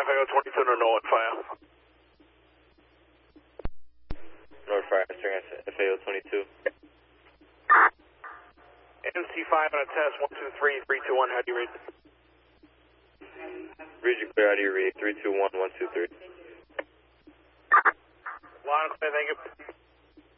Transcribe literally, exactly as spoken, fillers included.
F A O twenty-two to North Fire. North Fire, F A O twenty-two. M C five on a test, one two three, three two one, how do you read? Read you clear, how do you read? three two one, one two three. Loud and clear, thank you.